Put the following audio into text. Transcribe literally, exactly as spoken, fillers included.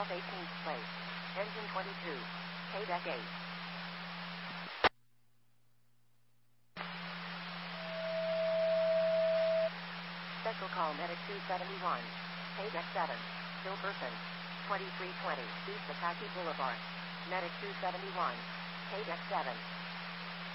South eighteenth Place. Engine twenty-two. K-Deck eight. Special call Medic two seventy-one. K-Deck seven. Still person. twenty-three twenty East Apache Boulevard. Medic two seventy-one. K-Deck seven.